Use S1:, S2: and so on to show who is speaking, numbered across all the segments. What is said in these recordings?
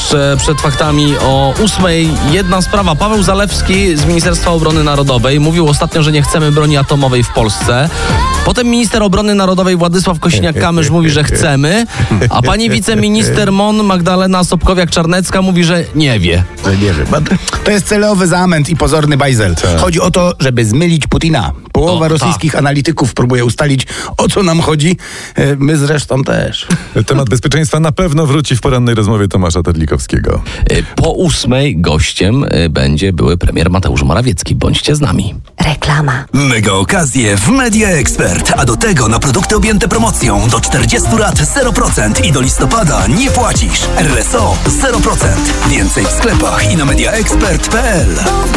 S1: jeszcze przed faktami o 8:00 jedna sprawa. Paweł Zalewski z Ministerstwa Obrony Narodowej mówił ostatnio, że nie chcemy broni atomowej w Polsce. Potem minister obrony narodowej Władysław Kosiniak-Kamysz mówi, że chcemy, a pani wiceminister MON Magdalena Sobkowiak-Czarnecka mówi, że nie wie.
S2: Nie wiem. To jest celowy zamęt i pozorny bajzel. Chodzi o to, żeby zmylić Putina. Połowa rosyjskich analityków próbuje ustalić, o co nam chodzi. My zresztą też.
S3: Temat bezpieczeństwa na pewno wróci w porannej rozmowie Tomasza Terlikowskiego.
S1: Po 8:00 gościem będzie były premier Mateusz Morawiecki. Bądźcie z nami.
S4: Reklama.
S5: Mega okazje w Media Expert, a do tego na produkty objęte promocją do 40 lat 0% i do listopada nie płacisz. RSO 0%. Więcej w sklepach i na mediaexpert.pl.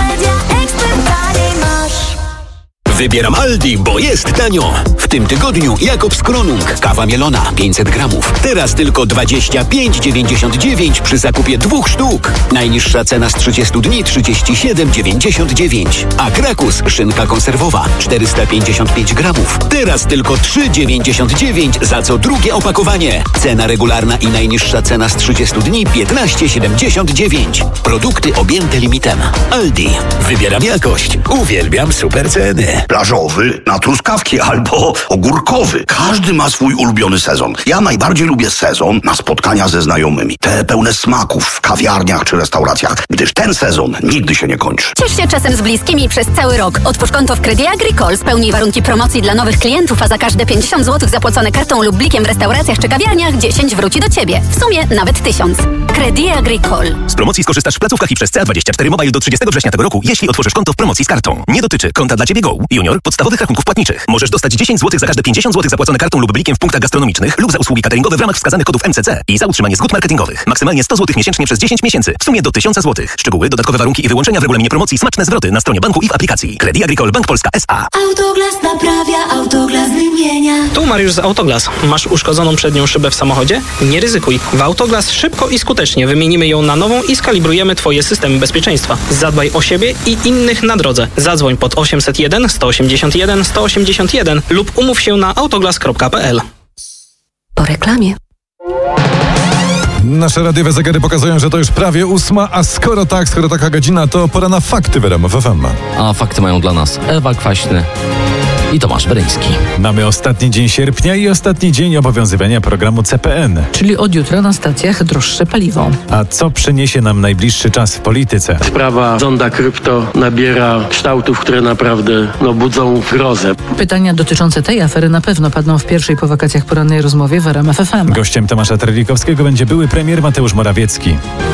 S6: Wybieram Aldi, bo jest tanio. W tym tygodniu Jakobs Kronung, kawa mielona 500 gramów. Teraz tylko 25,99 przy zakupie 2 sztuk. Najniższa cena z 30 dni 37,99. A Krakus, szynka konserwowa 455 gramów. Teraz tylko 3,99 za co drugie opakowanie. Cena regularna i najniższa cena z 30 dni 15,79. Produkty objęte limitem. Aldi. Wybieram jakość. Uwielbiam super ceny.
S7: Plażowy na truskawki albo ogórkowy. Każdy ma swój ulubiony sezon. Ja najbardziej lubię sezon na spotkania ze znajomymi. Te pełne smaków w kawiarniach czy restauracjach, gdyż ten sezon nigdy się nie kończy.
S4: Ciesz się czasem z bliskimi przez cały rok. Otwórz konto w Credit Agricole, spełnij warunki promocji dla nowych klientów, a za każde 50 zł zapłacone kartą lub blikiem w restauracjach czy kawiarniach 10 wróci do Ciebie. W sumie nawet 1000. Credit Agricole.
S5: Z promocji skorzystasz w placówkach i przez CA24 Mobile do 30 września tego roku, jeśli otworzysz konto w promocji z kartą. Nie dotyczy konta dla Ciebie Go, Junior, podstawowych rachunków płatniczych. Możesz dostać 10 zł za każde 50 zł zapłacone kartą lub blikiem w punktach gastronomicznych lub za usługi cateringowe w ramach wskazanych kodów MCC i za utrzymanie zgód marketingowych. Maksymalnie 100 zł miesięcznie przez 10 miesięcy. W sumie do 1000 zł. Szczegóły, dodatkowe warunki i wyłączenia w regulaminie promocji, smaczne zwroty na stronie banku i w aplikacji. Credit Agricole Bank Polska S.A.
S8: Autoglas naprawia, Autoglas wymienia.
S9: Tu Mariusz z Autoglas. Masz uszkodzoną przednią szybę w samochodzie? Nie ryzykuj. W Autoglas szybko i skutecznie wymienimy ją na nową i skalibrujemy Twoje systemy bezpieczeństwa. Zadbaj o siebie i innych na drodze. Zadzwoń pod 801 181 181 lub umów się na autoglas.pl.
S4: Po reklamie.
S3: Nasze radiowe zegary pokazują, że to już prawie 8:00, a skoro taka godzina, to pora na fakty w RMF FM.
S1: A fakty mają dla nas Ewa Kwaśny i Tomasz Beryński.
S10: Mamy ostatni dzień sierpnia i ostatni dzień obowiązywania programu CPN.
S11: Czyli od jutra na stacjach droższe paliwo.
S10: A co przyniesie nam najbliższy czas w polityce?
S12: Sprawa zonda krypto nabiera kształtów, które naprawdę budzą grozę.
S11: Pytania dotyczące tej afery na pewno padną w pierwszej po wakacjach porannej rozmowie w RMF FM.
S10: Gościem Tomasza Terlikowskiego będzie były premier Mateusz Morawiecki.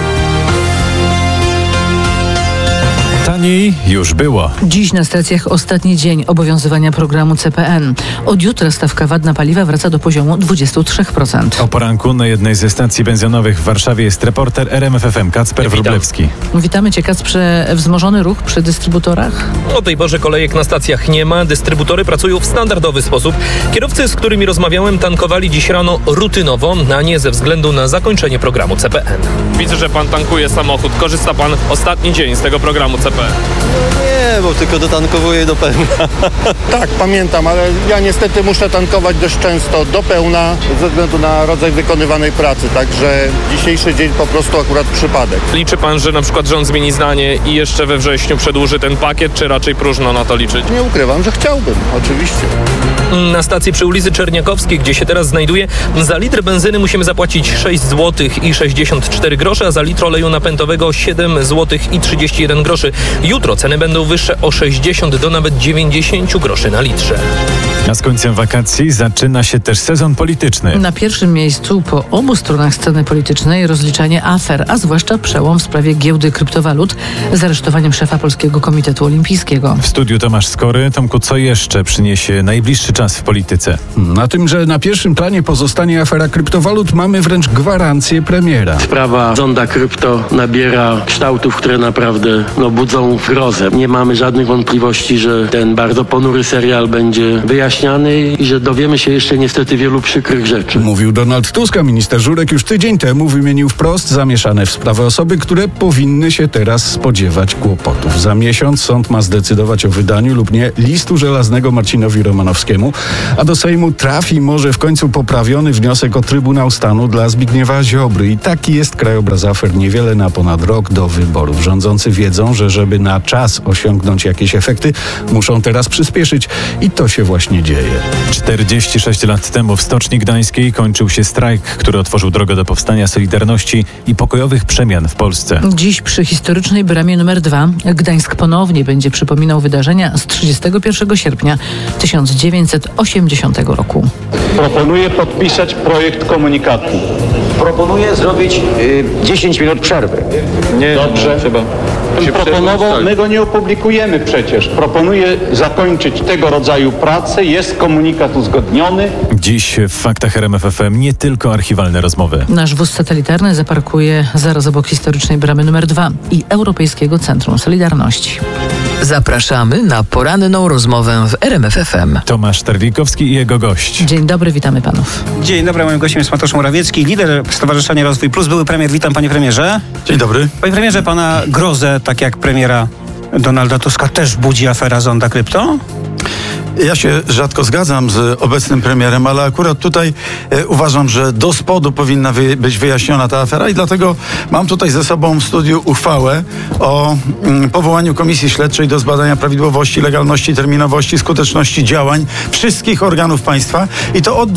S10: Taniej już było.
S11: Dziś na stacjach ostatni dzień obowiązywania programu CPN. Od jutra stawka VAT na paliwa wraca do poziomu 23%.
S10: O poranku na jednej ze stacji benzynowych w Warszawie jest reporter RMF FM Kacper Wróblewski.
S11: Witamy Cię, Kacprze. Wzmożony ruch przy dystrybutorach?
S13: O tej porze kolejek na stacjach nie ma. Dystrybutory pracują w standardowy sposób. Kierowcy, z którymi rozmawiałem, tankowali dziś rano rutynowo, a nie ze względu na zakończenie programu CPN.
S14: Widzę, że pan tankuje samochód. Korzysta pan ostatni dzień z tego programu CPN.
S15: Nie, bo tylko dotankowuję do pełna.
S16: Tak, pamiętam, ale ja niestety muszę tankować dość często do pełna ze względu na rodzaj wykonywanej pracy, także dzisiejszy dzień po prostu akurat przypadek.
S14: Liczy pan, że na przykład rząd zmieni zdanie i jeszcze we wrześniu przedłuży ten pakiet, czy raczej próżno na to liczyć?
S16: Nie ukrywam, że chciałbym, oczywiście.
S13: Na stacji przy ulicy Czerniakowskiej, gdzie się teraz znajduję, za litr benzyny musimy zapłacić 6 zł i 64 grosze, a za litr oleju napędowego 7 zł i 31 groszy. Jutro ceny będą wyższe o 60 do nawet 90 groszy na litrze.
S10: A z końcem wakacji zaczyna się też sezon polityczny.
S11: Na pierwszym miejscu po obu stronach sceny politycznej rozliczanie afer, a zwłaszcza przełom w sprawie giełdy kryptowalut z aresztowaniem szefa Polskiego Komitetu Olimpijskiego.
S10: W studiu Tomasz Skory. Tomku, co jeszcze przyniesie najbliższy czas w polityce?
S17: Na tym, że na pierwszym planie pozostanie afera kryptowalut, mamy wręcz gwarancję premiera.
S12: Sprawa zonda krypto nabiera kształtów, które naprawdę budzą budzą grozę. Nie mamy żadnych wątpliwości, że ten bardzo ponury serial będzie wyjaśniany i że dowiemy się jeszcze niestety wielu przykrych rzeczy.
S17: Mówił Donald Tusk, a minister Żurek już tydzień temu wymienił wprost zamieszane w sprawę osoby, które powinny się teraz spodziewać kłopotów. Za miesiąc sąd ma zdecydować o wydaniu lub nie listu żelaznego Marcinowi Romanowskiemu, a do Sejmu trafi może w końcu poprawiony wniosek o Trybunał Stanu dla Zbigniewa Ziobry. I taki jest krajobraz afer niewiele na ponad rok do wyborów. Rządzący wiedzą, że żeby na czas osiągnąć jakieś efekty, muszą teraz przyspieszyć i to się właśnie dzieje.
S10: 46 lat temu w Stoczni Gdańskiej kończył się strajk, który otworzył drogę do powstania Solidarności i pokojowych przemian w Polsce.
S11: Dziś przy historycznej bramie numer 2 Gdańsk ponownie będzie przypominał wydarzenia z 31 sierpnia 1980 roku.
S18: Proponuję podpisać projekt komunikatu.
S19: Proponuję zrobić 10 minut przerwy.
S18: Nie, dobrze. Trzeba. Proponował, my go nie opublikujemy przecież. Proponuję zakończyć tego rodzaju pracę. Jest komunikat uzgodniony.
S10: Dziś w Faktach RMF FM nie tylko archiwalne rozmowy.
S11: Nasz wóz satelitarny zaparkuje zaraz obok historycznej bramy numer 2 i Europejskiego Centrum Solidarności.
S20: Zapraszamy na poranną rozmowę w RMF FM.
S10: Tomasz Terlikowski i jego gość.
S11: Dzień dobry, witamy panów.
S21: Dzień dobry, moim gościem jest Mateusz Morawiecki, lider Stowarzyszenia Rozwój Plus, były premier. Witam, panie premierze.
S2: Dzień dobry.
S21: Panie premierze, pana grozę, tak jak premiera Donalda Tuska, też budzi afera Zonda Krypto?
S22: Ja się rzadko zgadzam z obecnym premierem, ale akurat tutaj uważam, że do spodu powinna być wyjaśniona ta afera i dlatego mam tutaj ze sobą w studiu uchwałę o powołaniu Komisji Śledczej do zbadania prawidłowości, legalności, terminowości, skuteczności działań wszystkich organów państwa i to od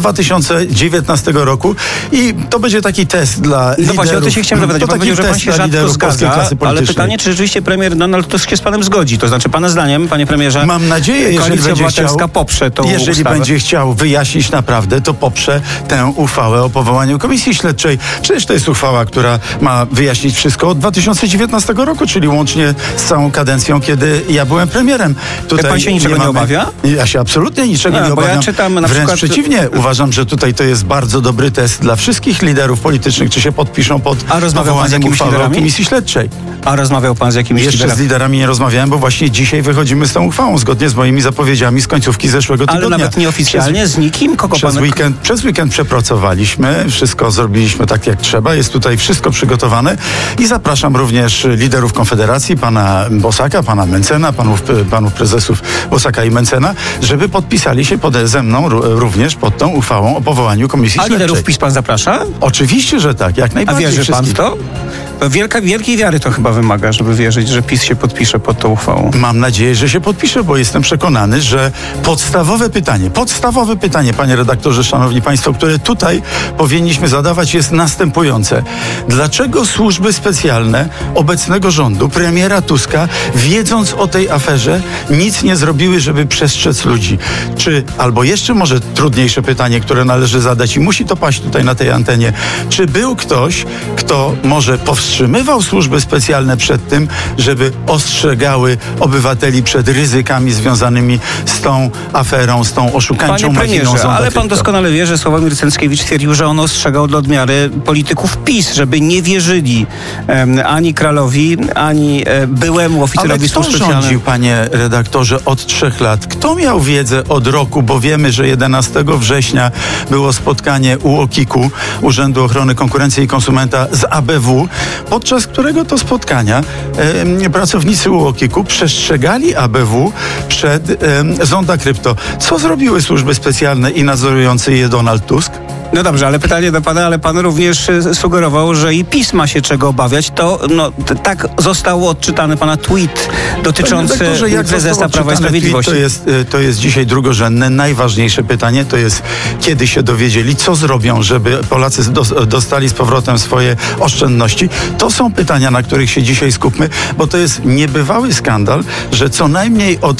S22: 2019 roku i to będzie taki test dla liderów.
S21: No właśnie, o to się chciałem zapytać, bo powiedział, że pan się rzadko zgadza, ale pytanie, czy rzeczywiście premier Donald Tusk się z panem zgodzi? To znaczy, pana zdaniem, panie premierze,
S22: mam nadzieję, jeżeli będzie chciał,
S21: poprze tą
S22: jeżeli
S21: ustawę.
S22: będzie chciał wyjaśnić naprawdę, to poprze tę uchwałę o powołaniu Komisji Śledczej. Przecież to jest uchwała, która ma wyjaśnić wszystko od 2019 roku, czyli łącznie z całą kadencją, kiedy ja byłem premierem.
S21: Tutaj pan się niczego nie obawia?
S22: Ja się absolutnie niczego nie obawiam.
S21: Ja czytam na
S22: Wręcz
S21: przykład...
S22: przeciwnie. Uważam, że tutaj to jest bardzo dobry test dla wszystkich liderów politycznych, czy się podpiszą pod powołaniem uchwały o Komisji Śledczej.
S21: A rozmawiał pan z jakimiś liderami?
S22: Jeszcze z liderami nie rozmawiałem, bo właśnie dzisiaj wychodzimy z tą uchwałą, zgodnie z moimi zapowiedziami z końcówki zeszłego tygodnia.
S21: Ale nawet nieoficjalnie, z nikim?
S22: Przez weekend przepracowaliśmy, wszystko zrobiliśmy tak jak trzeba, jest tutaj wszystko przygotowane i zapraszam również liderów Konfederacji, pana Bosaka, pana Mencena, panów prezesów Bosaka i Mencena, żeby podpisali się ze mną również pod tą uchwałą o powołaniu Komisji Śledczej.
S21: A liderów PiS pan zaprasza?
S22: Oczywiście, że tak, jak najbardziej.
S21: A wierzy pan w to? Wielkiej wiary to chyba wymaga, żeby wierzyć, że PiS się podpisze pod tą uchwałą.
S22: Mam nadzieję, że się podpisze, bo jestem przekonany, że podstawowe pytanie, panie redaktorze, szanowni państwo, które tutaj powinniśmy zadawać, jest następujące. Dlaczego służby specjalne obecnego rządu, premiera Tuska, wiedząc o tej aferze, nic nie zrobiły, żeby przestrzec ludzi? Albo jeszcze może trudniejsze pytanie, które należy zadać i musi to paść tutaj na tej antenie. Czy był ktoś, kto może powstrzymywał służby specjalne przed tym, żeby ostrzegały obywateli przed ryzykami związanymi z tą aferą, z tą oszukańczą machiną Zonda
S21: ale pan doskonale wie, że Sławomir Cęckiewicz twierdził, że on ostrzegał do odmiary polityków PiS, żeby nie wierzyli ani Kralowi, ani byłemu oficerowi służb specjalnych.
S22: Ale kto rządził, panie redaktorze, od 3 lat? Kto miał wiedzę od roku? Bo wiemy, że 11 września było spotkanie UOKiK-u, Urzędu Ochrony Konkurencji i Konsumenta z ABW, podczas którego to spotkania pracownicy UOKiK-u przestrzegali ABW przed Zonda Krypto. Co zrobiły służby specjalne i nadzorujący je Donald Tusk?
S21: No dobrze, ale pytanie do pana, ale pan również sugerował, że i PiS ma się czego obawiać. To tak został odczytany pana tweet dotyczący prezesa Prawa i Sprawiedliwości.
S22: To jest dzisiaj drugorzędne. Najważniejsze pytanie to jest, kiedy się dowiedzieli, co zrobią, żeby Polacy dostali z powrotem swoje oszczędności. To są pytania, na których się dzisiaj skupmy, bo to jest niebywały skandal, że co najmniej od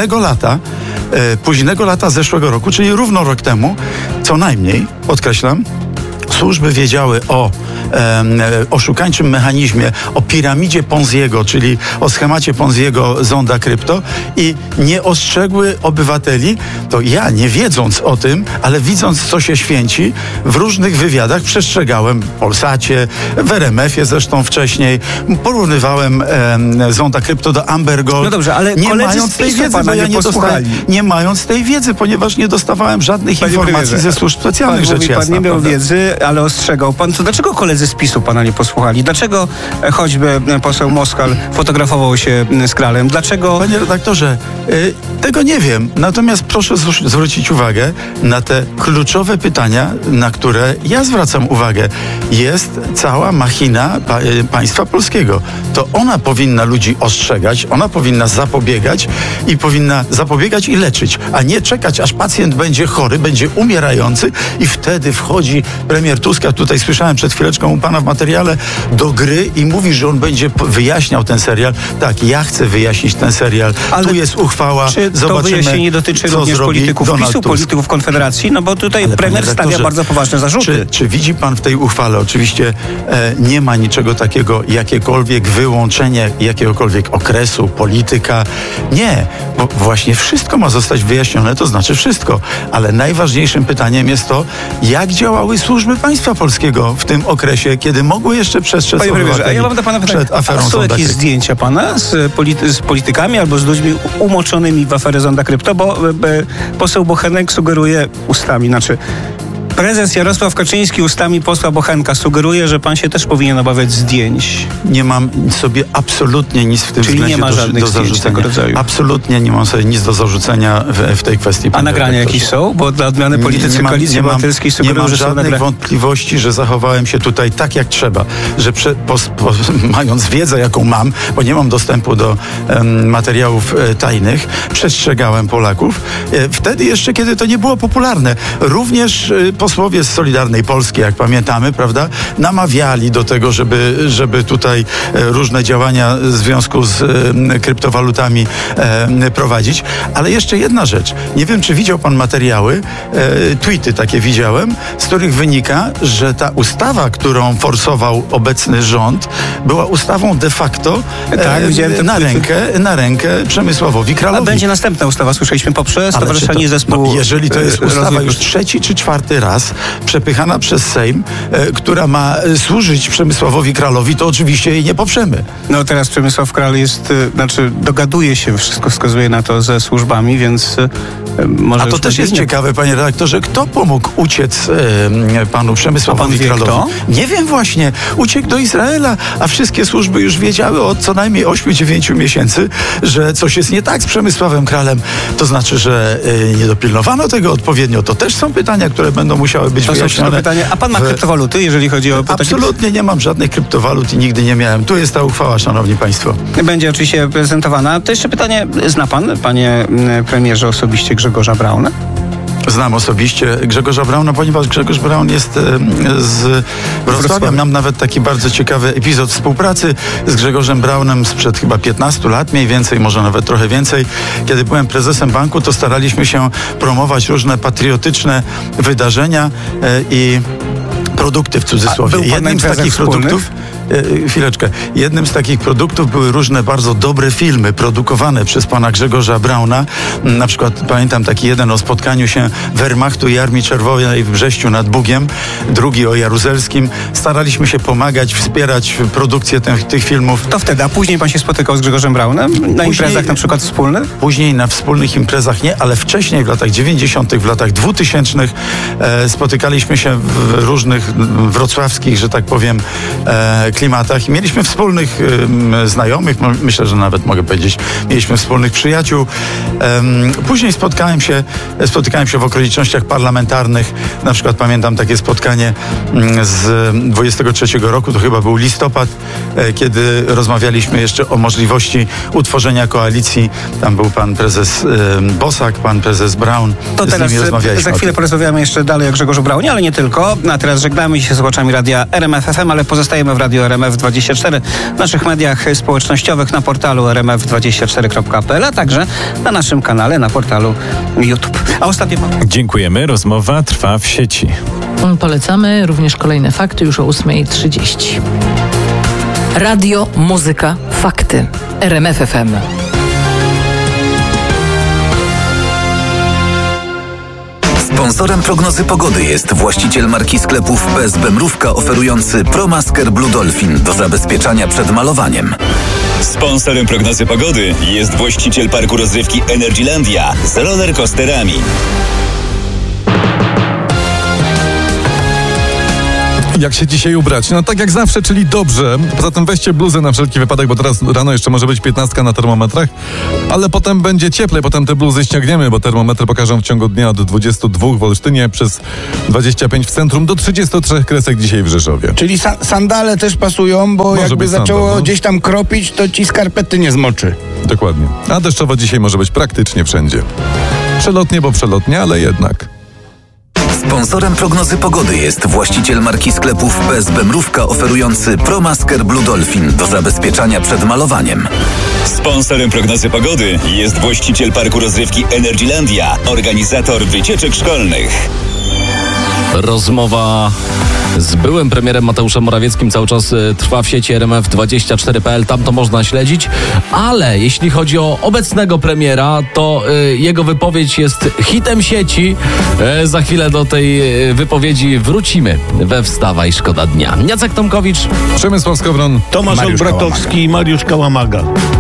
S22: późnego lata zeszłego roku, czyli równo rok temu, co najmniej, podkreślam, służby wiedziały o oszukańczym mechanizmie, o piramidzie Ponziego, czyli o schemacie Ponziego zonda krypto i nie ostrzegły obywateli, to ja, nie wiedząc o tym, ale widząc, co się święci, w różnych wywiadach przestrzegałem, w Polsacie, w RMF-ie zresztą wcześniej, porównywałem zonda krypto do Amber Gold.
S21: No dobrze, ale
S22: nie mając tej wiedzy, bo ja nie mając tej wiedzy, ponieważ nie dostawałem żadnych informacji ze służb specjalnych, rzecz jasna.
S21: Pan nie miał wiedzy, ale ostrzegał pan. To dlaczego koledzy z PiS-u pana nie posłuchali? Dlaczego choćby poseł Moskal fotografował się z kralem? Dlaczego...
S22: Panie redaktorze, tego nie wiem. Natomiast proszę zwrócić uwagę na te kluczowe pytania, na które ja zwracam uwagę. Jest cała machina państwa polskiego. To ona powinna ludzi ostrzegać, ona powinna zapobiegać i leczyć, a nie czekać, aż pacjent będzie chory, będzie umierający i wtedy wchodzi premier Tusk, tutaj słyszałem przed chwileczką u pana w materiale, do gry i mówi, że on będzie wyjaśniał ten serial. Tak, ja chcę wyjaśnić ten serial. Ale tu jest uchwała,
S21: czy
S22: zobaczymy,
S21: to wyjaśnienie dotyczy również polityków PiS-u, polityków Konfederacji? No bo tutaj premier stawia bardzo poważne zarzuty.
S22: Czy widzi pan w tej uchwale, oczywiście nie ma niczego takiego, jakiekolwiek wyłączenie jakiegokolwiek okresu, polityka. Nie, bo właśnie wszystko ma zostać wyjaśnione, to znaczy wszystko. Ale najważniejszym pytaniem jest to, jak działały służby państwa polskiego w tym okresie, kiedy mogły jeszcze przestrzec obywateli
S21: a ja mam do pana pytanie,
S22: przed aferą
S21: są
S22: Zonda
S21: jakieś
S22: Krypto.
S21: zdjęcia pana z politykami albo z ludźmi umoczonymi w aferę Zonda Krypto, bo poseł Bochenek sugeruje ustami, prezes Jarosław Kaczyński ustami posła Bochenka sugeruje, że pan się też powinien obawiać zdjęć.
S22: Nie mam sobie absolutnie nic w tym
S21: Czyli
S22: względzie
S21: nie ma żadnych
S22: do zarzucenia.
S21: tego rodzaju.
S22: Absolutnie nie mam sobie nic do zarzucenia w tej kwestii.
S21: A nagrania jakieś są? Bo dla odmiany politycy Koalicji Obywatelskiej sugerują, że są
S22: żadnych
S21: nagrania.
S22: wątpliwości, że zachowałem się tutaj tak jak trzeba, że mając wiedzę, jaką mam, bo nie mam dostępu do materiałów tajnych, przestrzegałem Polaków. Wtedy jeszcze, kiedy to nie było popularne. Również posłowie z Solidarnej Polski, jak pamiętamy, prawda, namawiali do tego, żeby tutaj różne działania w związku z kryptowalutami prowadzić. Ale jeszcze jedna rzecz. Nie wiem, czy widział pan materiały, tweety takie widziałem, z których wynika, że ta ustawa, którą forsował obecny rząd, była ustawą de facto na rękę Przemysławowi Kralowi.
S21: A będzie następna ustawa, słyszeliśmy, poprzez Stowarzyszenie Zespołu.
S22: Jeżeli to jest ustawa już 3. czy 4. raz przepychana przez Sejm, która ma służyć Przemysławowi Kralowi, to oczywiście jej nie poprzemy.
S21: No teraz Przemysław Kral dogaduje się, wszystko wskazuje na to, ze służbami, więc może...
S22: A to też jest ciekawe, panie redaktorze, kto pomógł uciec panu Przemysławowi Kralowi?
S21: Kto?
S22: Nie wiem właśnie. Uciekł do Izraela, a wszystkie służby już wiedziały od co najmniej 8-9 miesięcy, że coś jest nie tak z Przemysławem Kralem. To znaczy, że nie dopilnowano tego odpowiednio. To też są pytania, które będą musiały być wyjaśnione.
S21: Pytania. A pan ma kryptowaluty, jeżeli chodzi o...
S22: Absolutnie nie mam żadnych kryptowalut i nigdy nie miałem. Tu jest ta uchwała, szanowni państwo.
S21: Będzie oczywiście prezentowana. To jeszcze pytanie, zna pan, panie premierze, osobiście Grzegorza Brauna?
S22: Znam osobiście Grzegorza Brauna, ponieważ Grzegorz Braun jest z Wrocławia. Mam nawet taki bardzo ciekawy epizod współpracy z Grzegorzem Braunem sprzed chyba 15 lat, mniej więcej, może nawet trochę więcej. Kiedy byłem prezesem banku, to staraliśmy się promować różne patriotyczne wydarzenia i produkty w cudzysłowie. Jednym z takich produktów, jednym z takich produktów były różne bardzo dobre filmy produkowane przez pana Grzegorza Brauna. Na przykład pamiętam taki jeden o spotkaniu się Wehrmachtu i Armii Czerwonej w Brześciu nad Bugiem, drugi o Jaruzelskim. Staraliśmy się pomagać, wspierać produkcję tych filmów.
S21: To wtedy, a później pan się spotykał z Grzegorzem Braunem? Na imprezach na przykład wspólnych?
S22: Później na wspólnych imprezach nie, ale wcześniej w latach 90., w latach 2000 spotykaliśmy się w różnych wrocławskich, że tak powiem, klimatach i mieliśmy wspólnych znajomych, myślę, że nawet mogę powiedzieć, mieliśmy wspólnych przyjaciół. Później spotykałem się w okolicznościach parlamentarnych. Na przykład pamiętam takie spotkanie z 23 roku, to chyba był listopad, kiedy rozmawialiśmy jeszcze o możliwości utworzenia koalicji. Tam był pan prezes Bosak, pan prezes Braun.
S21: To teraz za chwilę porozmawiamy jeszcze dalej o Grzegorzu Braunie, ale nie tylko. A teraz żegnamy się z słuchaczami radia RMF FM, ale pozostajemy w radiu RMF24, w naszych mediach społecznościowych, na portalu rmf24.pl, a także na naszym kanale, na portalu YouTube. A ostatnie...
S10: Dziękujemy. Rozmowa trwa w sieci.
S11: Polecamy również kolejne fakty już o 8:30.
S20: Radio, muzyka, fakty. RMF FM.
S5: Sponsorem prognozy pogody jest właściciel marki sklepów PSB Mrówka oferujący ProMasker Blue Dolphin do zabezpieczania przed malowaniem.
S6: Sponsorem prognozy pogody jest właściciel parku rozrywki Energylandia z rollercoasterami.
S3: Jak się dzisiaj ubrać? No tak jak zawsze, czyli dobrze. Poza tym weźcie bluzę na wszelki wypadek, bo teraz rano jeszcze może być 15 na termometrach, ale potem będzie cieplej, potem te bluzy ściągniemy, bo termometry pokażą w ciągu dnia od 22 w Olsztynie, przez 25 w centrum, do 33 kresek dzisiaj w Rzeszowie.
S2: Czyli sandale też pasują, bo
S3: Może
S2: jakby
S3: być
S2: zaczęło
S3: sandał, no.
S2: gdzieś tam kropić, to ci skarpety nie zmoczy.
S3: Dokładnie. A deszczowo dzisiaj może być praktycznie wszędzie. Przelotnie, bo przelotnie, ale jednak.
S5: Sponsorem prognozy pogody jest właściciel marki sklepów PSB Mrówka oferujący ProMasker Blue Dolphin do zabezpieczania przed malowaniem.
S6: Sponsorem prognozy pogody jest właściciel parku rozrywki Energylandia, organizator wycieczek szkolnych.
S1: Rozmowa z byłym premierem Mateuszem Morawieckim cały czas trwa w sieci RMF24.pl, tam to można śledzić, ale jeśli chodzi o obecnego premiera, to jego wypowiedź jest hitem sieci. Za chwilę do tej wypowiedzi wrócimy we Wstawaj, szkoda dnia. Jacek Tomkowicz,
S3: Przemysław Skowron,
S7: Tomasz Olbratowski i Mariusz Kałamaga.